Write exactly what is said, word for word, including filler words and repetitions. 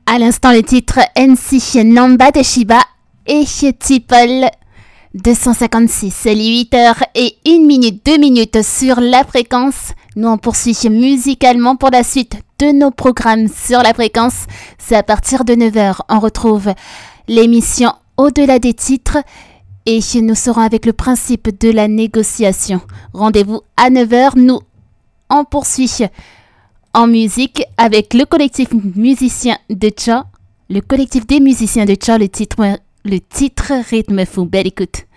À l'instant, le titre N C Namba de Shiba et People deux cent cinquante-six. Il est huit heures et une minute, deux minutes sur la fréquence. Nous on poursuit musicalement pour la suite de nos programmes sur la fréquence. C'est à partir de neuf heures. On retrouve l'émission Au-delà des titres et nous serons avec le principe de la négociation. Rendez-vous à neuf heures. Nous on poursuit en musique avec le collectif musicien de Tcha, le collectif des musiciens de Tcha, le titre, le titre Rythme Fou. Belle écoute.